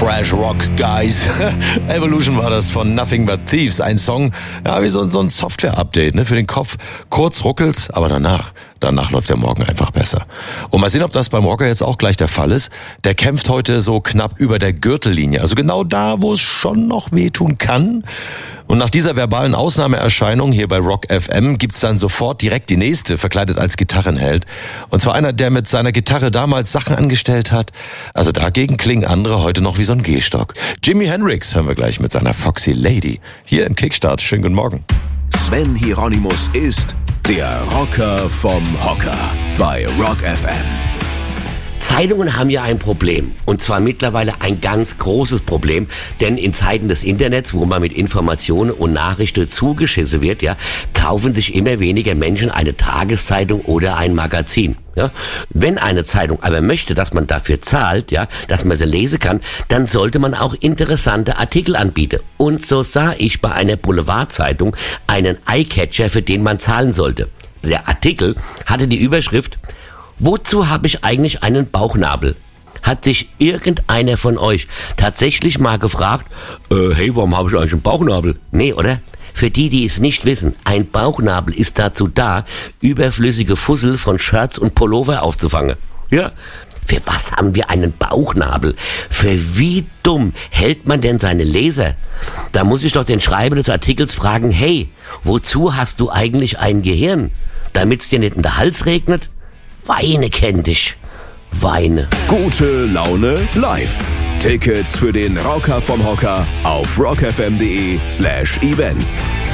Fresh Rock Guys. Evolution war das von Nothing But Thieves. Ein Song, ja, wie so ein Software-Update, ne, für den Kopf. Kurz ruckelt's, aber danach läuft der Morgen einfach besser. Und mal sehen, ob das beim Rocker jetzt auch gleich der Fall ist. Der kämpft heute so knapp über der Gürtellinie. Also genau da, wo es schon noch wehtun kann. Und nach dieser verbalen Ausnahmeerscheinung hier bei Rock FM gibt's dann sofort direkt die nächste, verkleidet als Gitarrenheld. Und zwar einer, der mit seiner Gitarre damals Sachen angestellt hat. Also dagegen klingen andere heute noch wie so ein Gehstock. Jimi Hendrix hören wir gleich mit seiner Foxy Lady. Hier im Kickstart. Schönen guten Morgen. Sven Hieronymus ist der Rocker vom Hocker bei Rock FM. Zeitungen haben ja ein Problem, und zwar mittlerweile ein ganz großes Problem, denn in Zeiten des Internets, wo man mit Informationen und Nachrichten zugeschissen wird, ja, kaufen sich immer weniger Menschen eine Tageszeitung oder ein Magazin. Ja. Wenn eine Zeitung aber möchte, dass man dafür zahlt, ja, dass man sie lesen kann, dann sollte man auch interessante Artikel anbieten. Und so sah ich bei einer Boulevardzeitung einen Eyecatcher, für den man zahlen sollte. Der Artikel hatte die Überschrift: Wozu habe ich eigentlich einen Bauchnabel? Hat sich irgendeiner von euch tatsächlich mal gefragt, hey, warum habe ich eigentlich einen Bauchnabel? Nee, oder? Für die es nicht wissen, ein Bauchnabel ist dazu da, überflüssige Fussel von Shirts und Pullover aufzufangen. Ja. Für was haben wir einen Bauchnabel? Für wie dumm hält man denn seine Leser? Da muss ich doch den Schreiber des Artikels fragen, hey, wozu hast du eigentlich ein Gehirn? Damit's dir nicht in den Hals regnet? Weine kennt dich. Weine. Gute Laune live. Tickets für den Rocker vom Hocker auf rockfm.de/events.